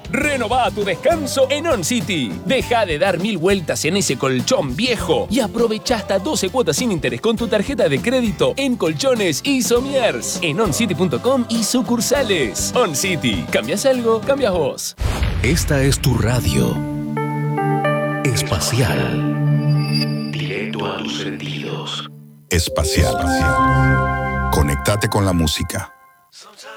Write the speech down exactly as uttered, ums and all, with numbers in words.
Renová tu descanso en On City. Deja de dar mil vueltas en ese colchón viejo y aprovecha hasta doce cuotas sin interés con tu tarjeta de crédito en colchones y somiers en oncity punto com y sucursales. On City. ¿Cambias algo? Cambias vos. Esta es tu radio. Espacial. Directo a tus sentidos. Espacial. Conectate con la música. Sometimes